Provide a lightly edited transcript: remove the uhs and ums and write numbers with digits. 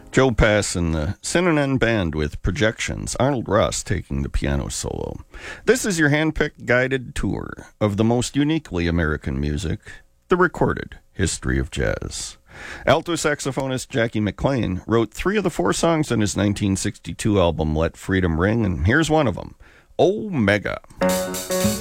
Joe Pass and the Synonym Band with Projections, Arnold Ross taking the piano solo. This is your hand-picked guided tour of the most uniquely American music, the recorded history of jazz. Alto saxophonist Jackie McLean wrote 3 of the 4 songs on his 1962 album Let Freedom Ring, and here's one of them, Omega.